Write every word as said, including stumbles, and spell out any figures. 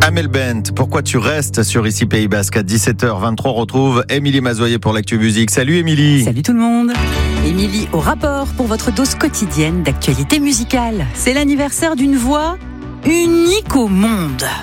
Amel Bent, pourquoi tu restes sur Ici Pays Basque à dix-sept heures vingt-trois. On retrouve Émilie Mazoyer pour l'actu musique. Salut Émilie. Salut tout le monde. Émilie au rapport pour votre dose quotidienne d'actualité musicale. C'est l'anniversaire d'une voix unique au monde.